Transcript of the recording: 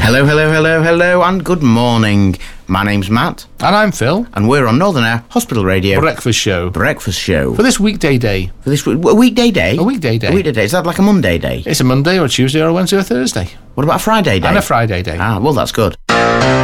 Hello, hello, hello, hello, and good morning. My name's Matt. And I'm Phil. And we're on Northern Air Hospital Radio. Breakfast show. Breakfast show. For this weekday day. For this a weekday day? A weekday day. A weekday day. Is that like a Monday day? It's a Monday or a Tuesday or a Wednesday or a Thursday. What about a Friday day? And a Friday day. Ah, well, that's good.